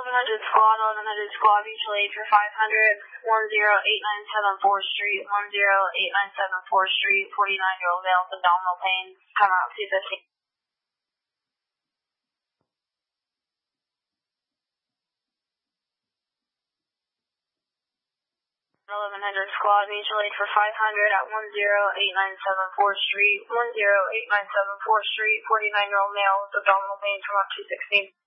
squad, 1100 squad, mutual aid for 500, 10897 4th Street, 10897 4th Street, 49-year-old male with abdominal pain, come out 215. 1100 squad, mutual aid for 500 at 10897 4th Street, 10897 4th Street, 49-year-old male with abdominal pain, come out 216.